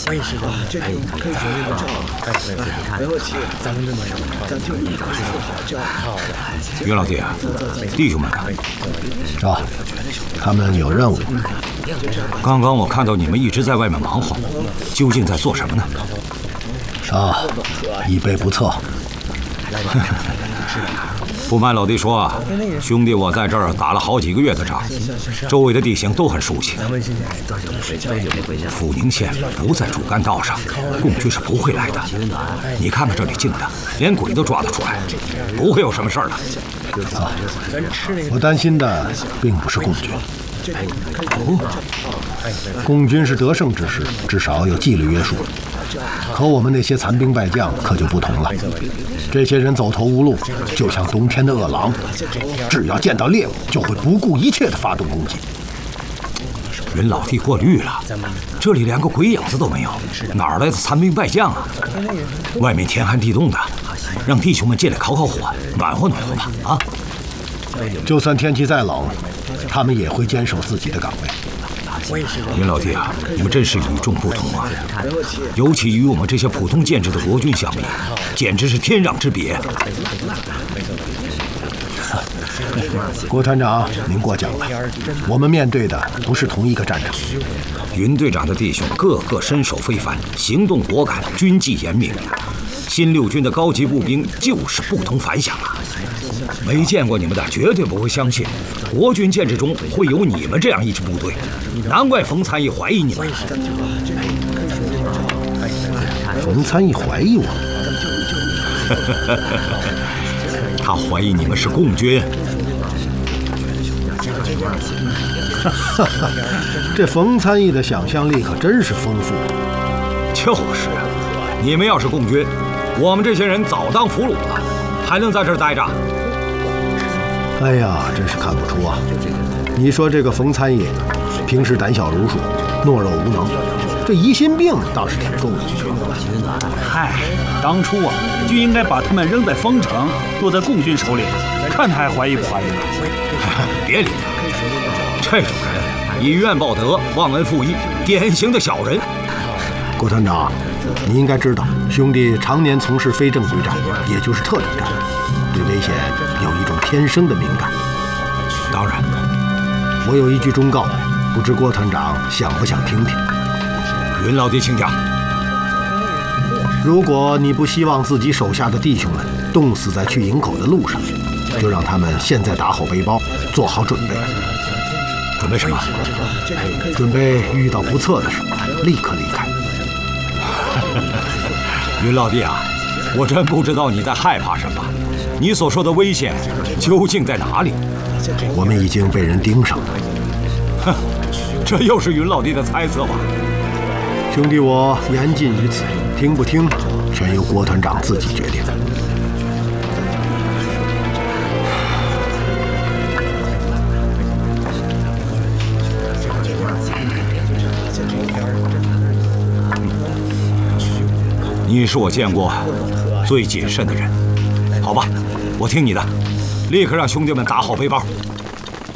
我也是的，这可以学这个照，没问题。咱们这么咱就一个说好教。好的， 于老弟啊，弟兄们呢？ 啊，他们有任务。 刚刚我看到你们一直在外面忙活，究竟在做什么呢？ 啊，以备不测。 不瞒老弟说啊，兄弟我在这儿打了好几个月的仗，周围的地形都很熟悉。阜宁县不在主干道上，共军是不会来的。你看看这里静的，连鬼都抓得出来，不会有什么事儿的。 啊，我担心的并不是共军。共军是得胜之师，至少有纪律约束。可我们那些残兵败将可就不同了，这些人走投无路，就像冬天的饿狼，只要见到猎物，就会不顾一切地发动攻击。 云老弟过虑了，这里连个鬼影子都没有，哪来的残兵败将啊？外面天寒地冻的，让弟兄们进来烤烤火，暖和暖和吧！啊！ 就算天气再冷，他们也会坚守自己的岗位。 云老弟啊，你们真是与众不同啊！尤其与我们这些普通建制的国军相比，简直是天壤之别。 郭团长，您过奖了，我们面对的不是同一个战场。 云队长的弟兄个个身手非凡，行动果敢，军纪严明。新六军的高级步兵就是不同凡响啊！没见过你们的绝对不会相信，国军建制中会有你们这样一支部队，难怪冯参议怀疑你们。 冯参议怀疑我？ 他怀疑你们是共军。 这冯参议的想象力可真是丰富。 就是啊，你们要是共军，我们这些人早当俘虏了，还能在这儿待着？ 哎呀，真是看不出啊！你说这个冯参议，平时胆小如鼠，懦弱无能，这疑心病倒是挺重的。 嗨，当初啊，就应该把他们扔在丰城，落在共军手里，看他还怀疑不怀疑了。 别理他，这种人以怨报德，忘恩负义，典型的小人。 郭团长，你应该知道，兄弟常年从事非正规战，也就是特种战，对危险有一种天生的敏感。 当然， 我有一句忠告，不知郭团长想不想听听？ 云老弟，请讲。 如果你不希望自己手下的弟兄们冻死在去营口的路上，就让他们现在打好背包，做好准备。 准备什么？ 准备遇到不测的时候，立刻离开。 云老弟啊，我真不知道你在害怕什么。你所说的危险究竟在哪里？ 我们已经被人盯上了。 哼，这又是云老弟的猜测吧？ 兄弟，我言尽于此，听不听，全由郭团长自己决定。 你是我见过最谨慎的人，好吧，我听你的，立刻让兄弟们打好背包。